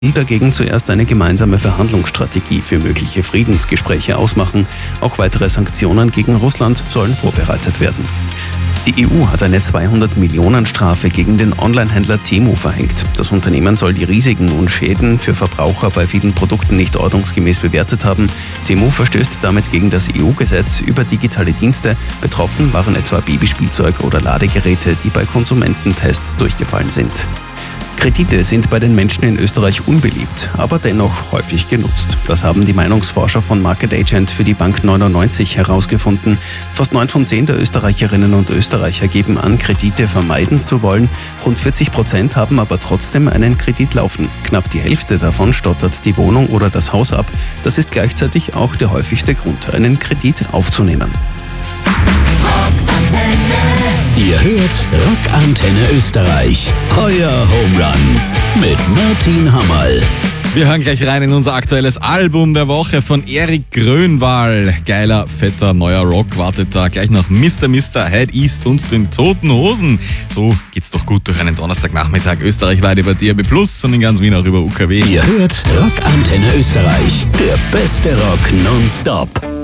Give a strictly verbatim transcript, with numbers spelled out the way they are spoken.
will dagegen zuerst eine gemeinsame Verhandlungsstrategie für mögliche Friedensgespräche ausmachen. Auch weitere Sanktionen gegen Russland sollen vorbereitet werden. Die E U hat eine zweihundert Millionen Strafe gegen den Onlinehändler Temu verhängt. Das Unternehmen soll die Risiken und Schäden für Verbraucher bei vielen Produkten nicht ordnungsgemäß bewertet haben. Temu verstößt damit gegen das E U-Gesetz über digitale Dienste. Betroffen waren etwa Babyspielzeug oder Ladegeräte, die bei Konsumententests durchgefallen sind. Kredite sind bei den Menschen in Österreich unbeliebt, aber dennoch häufig genutzt. Das haben die Meinungsforscher von Market Agent für die Bank neunundneunzig herausgefunden. Fast neun von zehn der Österreicherinnen und Österreicher geben an, Kredite vermeiden zu wollen. Rund vierzig Prozent haben aber trotzdem einen Kredit laufen. Knapp die Hälfte davon stottert die Wohnung oder das Haus ab. Das ist gleichzeitig auch der häufigste Grund, einen Kredit aufzunehmen. Ihr hört Rockantenne Österreich. Euer Home Run mit Martin Hammerl. Wir hören gleich rein in unser aktuelles Album der Woche von Erik Grönwall. Geiler, fetter, neuer Rock wartet da gleich nach Mister Mister, Head East und den Toten Hosen. So geht's doch gut durch einen Donnerstagnachmittag österreichweit über D A B Plus und in ganz Wien auch über U K W. Ihr hört Rockantenne Österreich. Der beste Rock nonstop.